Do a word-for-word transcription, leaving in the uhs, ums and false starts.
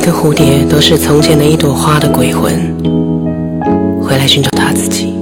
个蝴蝶都是从前的一朵花的鬼魂，回来寻找他自己。